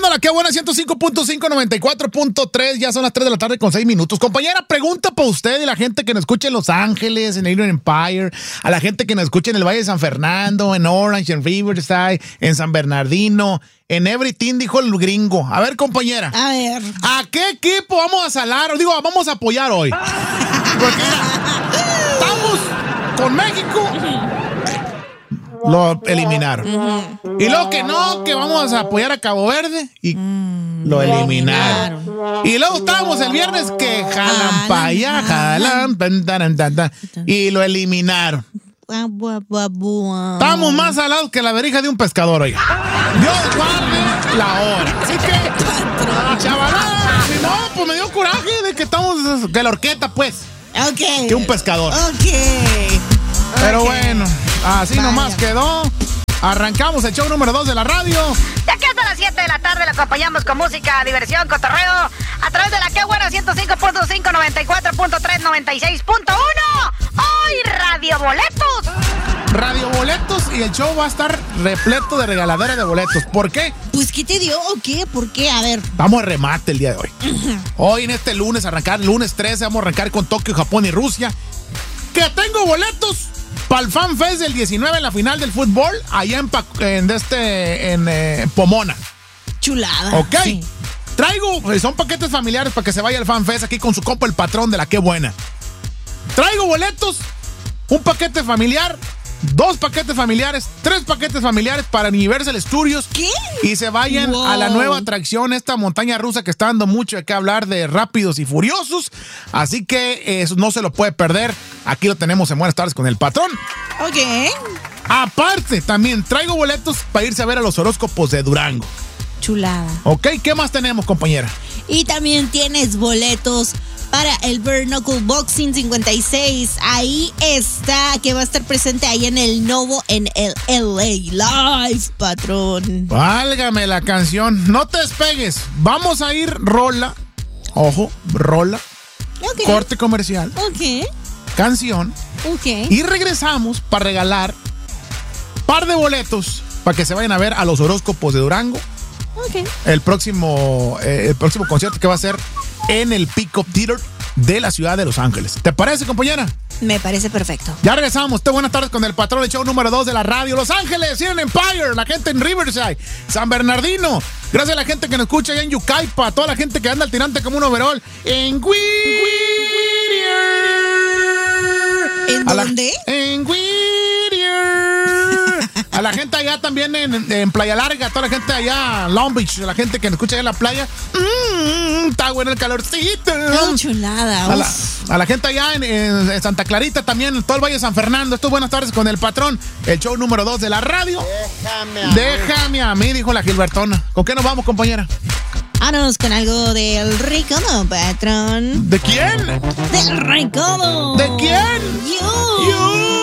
la que buena 105.5, 94.3. Ya son las 3 de la tarde con 6 minutos. Compañera, pregunta para usted y la gente que nos escucha en Los Ángeles, en Inland Empire, a la gente que nos escucha en el Valle de San Fernando, en Orange, en Riverside, en San Bernardino, en Everything, dijo el gringo. A ver, compañera. A ver. ¿A qué equipo vamos a salar? Digo, vamos a apoyar hoy. Porque mira, estamos con México. Lo eliminaron. Y luego que vamos a apoyar a Cabo Verde y lo eliminaron. Y luego estábamos el viernes que jalan para allá, jalan, y lo eliminaron. Estamos más salados que la verija de un pescador hoy. Dios guarde la hora. Así que, chavalada, si no, pues me dio coraje de que estamos, que la horqueta, pues. Ok. Que un pescador. Ok. Pero bueno, así nomás quedó. Arrancamos el show número 2 de la radio. De aquí hasta las 7 de la tarde lo acompañamos con música, diversión, cotorreo. A través de la que buena 105.5, 94.3, 96.1. Hoy Radio Boletos. Radio Boletos, y el show va a estar repleto de regaladera de boletos. ¿Por qué? Pues, ¿qué te dio o qué? ¿Por qué? A ver. Vamos a remate el día de hoy. Hoy en este lunes, lunes 13, vamos a arrancar con Tokio, Japón y Rusia. Que tengo boletos para el Fan Fest del 19 en la final del fútbol, allá en Pomona. Chulada. Ok. Sí. Traigo, son paquetes familiares para que se vaya al Fan Fest aquí con su compa el patrón de la que buena. Traigo boletos, un paquete familiar, 2 paquetes familiares, 3 paquetes familiares para Universal Studios. ¿Qué? Y se vayan a la nueva atracción, esta montaña rusa que está dando mucho de qué hablar, de Rápidos y Furiosos. Así que eso no se lo puede perder. Aquí lo tenemos en Buenas Tardes con el patrón. Ok. Aparte, también traigo boletos para irse a ver a los horóscopos de Durango. Chulada. Ok, ¿qué más tenemos, compañera? Y también tienes boletos para el Bare Knuckle Boxing 56. Ahí está, que va a estar presente ahí en el Novo, en el LA Live, patrón. Válgame la canción. No te despegues. Vamos a ir rola. Ojo, rola. Okay. Corte comercial. Ok. Canción. Ok. Y regresamos para regalar par de boletos para que se vayan a ver a los horóscopos de Durango. Ok. El próximo concierto que va a ser en el Pico Theater de la ciudad de Los Ángeles. ¿Te parece, compañera? Me parece perfecto. Ya regresamos. Buenas tardes con el patrón del show número 2 de la radio. Los Ángeles, Inland Empire, la gente en Riverside, San Bernardino. Gracias a la gente que nos escucha allá en Yucaipa, a toda la gente que anda al tirante como un overall en Whittier. ¿En dónde? En Whittier. A la gente allá también en Playa Larga, a toda la gente allá en Long Beach, a la gente que nos escucha allá en la playa. Está bueno el calorcito. ¡Qué chulada! A la gente allá en Santa Clarita también, en todo el Valle de San Fernando. Esto es Buenas Tardes con el patrón, el show número 2 de la radio. Déjame a mí, dijo la Gilbertona. ¿Con qué nos vamos, compañera? Vámonos con algo del Recodo, patrón. ¿De quién? ¡Del Recodo! ¿De quién? You.